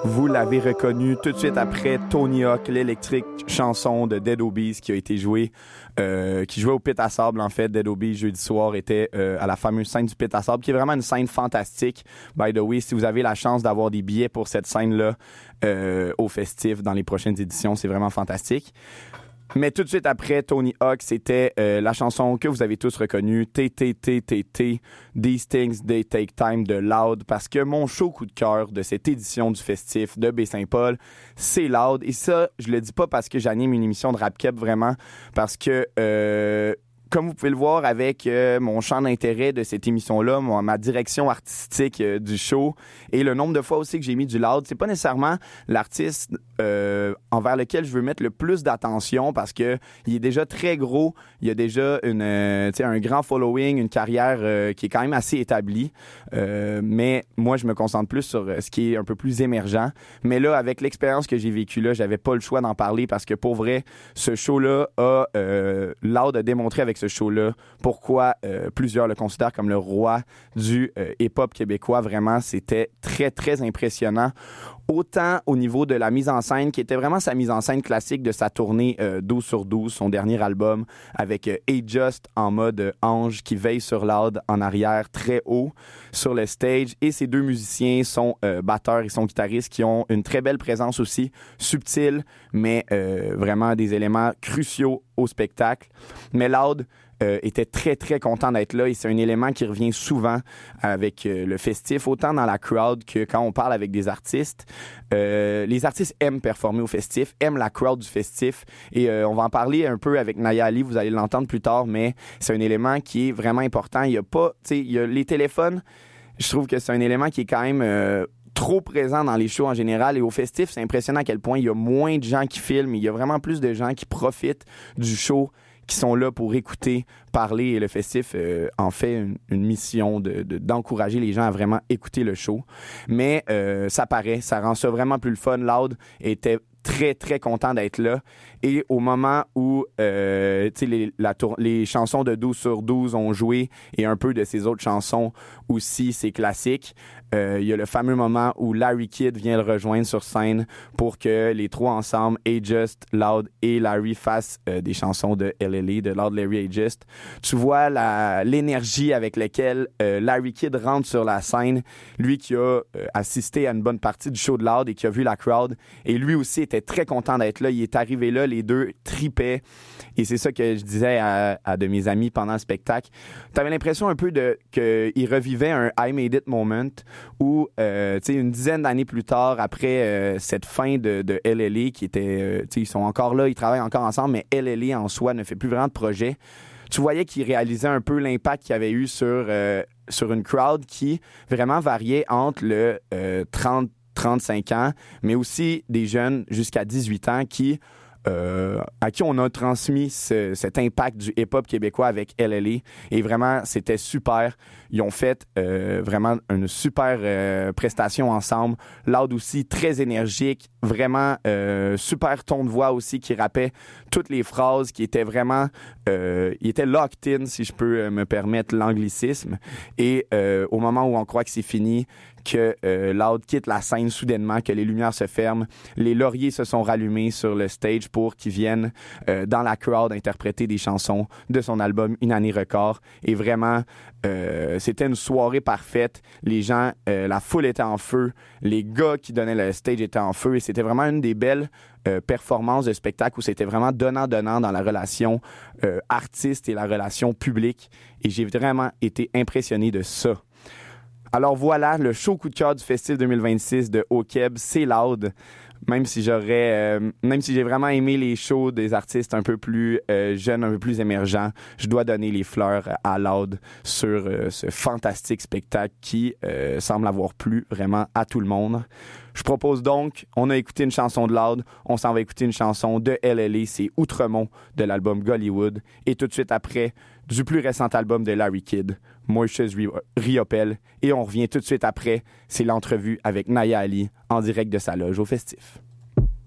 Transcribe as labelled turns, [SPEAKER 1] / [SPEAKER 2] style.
[SPEAKER 1] Vous l'avez reconnu tout de suite après Tony Hawk, l'électrique chanson de Dead Obies qui a été jouée, qui jouait au Pit à Sable en fait. Dead Obies jeudi soir était à la fameuse scène du Pit à Sable, qui est vraiment une scène fantastique. By the way, si vous avez la chance d'avoir des billets pour cette scène-là au festif dans les prochaines éditions, c'est vraiment fantastique. Mais tout de suite après Tony Hawk, c'était la chanson que vous avez tous reconnue, TTTTT, These Things They Take Time de Loud, parce que mon show coup de cœur de cette édition du festif de Baie-Saint-Paul, c'est Loud. Et ça, je le dis pas parce que j'anime une émission de Rap Keb, vraiment, parce que comme vous pouvez le voir avec mon champ d'intérêt de cette émission-là, ma direction artistique du show et le nombre de fois aussi que j'ai mis du Loud, c'est pas nécessairement l'artiste envers lequel je veux mettre le plus d'attention parce que il est déjà très gros, il a déjà un grand following, une carrière qui est quand même assez établie. Mais moi, je me concentre plus sur ce qui est un peu plus émergent. Mais là, avec l'expérience que j'ai vécue là, j'avais pas le choix d'en parler parce que pour vrai, ce show-là a Loud a démontré avec ce show-là pourquoi plusieurs le considèrent comme le roi du hip-hop québécois. Vraiment, c'était très, très impressionnant. Autant au niveau de la mise en scène, qui était vraiment sa mise en scène classique de sa tournée 12 sur 12, son dernier album, avec A-Just en mode ange qui veille sur Loud en arrière, très haut sur le stage. Et ces deux musiciens, son batteur et son guitariste, qui ont une très belle présence aussi, subtile, mais vraiment des éléments cruciaux au spectacle. Mais Loud était très, très content d'être là et c'est un élément qui revient souvent avec le festif, autant dans la crowd que quand on parle avec des artistes. Les artistes aiment performer au festif, aiment la crowd du festif et on va en parler un peu avec Naya Ali, vous allez l'entendre plus tard, mais c'est un élément qui est vraiment important. Il y a pas, tu sais, il y a les téléphones, je trouve que c'est un élément qui est quand même trop présent dans les shows en général et au festif, c'est impressionnant à quel point il y a moins de gens qui filment, il y a vraiment plus de gens qui profitent du show, qui sont là pour écouter, parler. Et le festif en fait une mission d'encourager les gens à vraiment écouter le show. Mais ça paraît, ça rend ça vraiment plus le fun. Loud était très, très content d'être là. Et au moment où les chansons de 12 sur 12 ont joué et un peu de ses autres chansons aussi, c'est classique, il y a le fameux moment où Larry Kidd vient le rejoindre sur scène pour que les trois ensemble, A-Just, Loud et Larry, fassent des chansons de LLA, de Loud, Larry, A-Just. Tu vois l'énergie avec laquelle Larry Kidd rentre sur la scène, lui qui a assisté à une bonne partie du show de Loud et qui a vu la crowd, et lui aussi était très content d'être là. Il est arrivé là, les deux tripaient. Et c'est ça que je disais à de mes amis pendant le spectacle. T'avais l'impression un peu qu'il revivait un I Made It moment où, une dizaine d'années plus tard, après cette fin de LLA, qui était, ils sont encore là, ils travaillent encore ensemble, mais LLA en soi ne fait plus vraiment de projet. Tu voyais qu'il réalisait un peu l'impact qu'il avait eu sur une crowd qui vraiment variait entre le 35 ans, mais aussi des jeunes jusqu'à 18 ans à qui on a transmis cet impact du hip-hop québécois avec LLA. Et vraiment, c'était super. Ils ont fait vraiment une super prestation ensemble. Loud aussi, très énergique. Vraiment, super ton de voix aussi qui rappait toutes les phrases, qui étaient vraiment... il était locked in, si je peux me permettre l'anglicisme. Et au moment où on croit que c'est fini, que Loud quitte la scène soudainement, que les lumières se ferment, les lauriers se sont rallumés sur le stage pour qu'ils viennent dans la crowd interpréter des chansons de son album Une année record. Et vraiment, c'était une soirée parfaite. Les gens, la foule était en feu. Les gars qui donnaient le stage étaient en feu. Et c'était vraiment une des belles performances de spectacle où c'était vraiment donnant-donnant dans la relation artiste et la relation publique. Et j'ai vraiment été impressionné de ça. Alors voilà, le show coup de cœur du Festif 2026 de Au-Québec, c'est Loud. Même si j'ai vraiment aimé les shows des artistes un peu plus jeunes, un peu plus émergents, je dois donner les fleurs à Loud sur ce fantastique spectacle qui semble avoir plu vraiment à tout le monde. Je propose donc, on a écouté une chanson de Loud, on s'en va écouter une chanson de LLA, c'est Outremont de l'album Gollywood, et tout de suite après, du plus récent album de Larry Kidd, Moishes Riopelle, et on revient tout de suite après, c'est l'entrevue avec Naya Ali en direct de sa loge au Festif.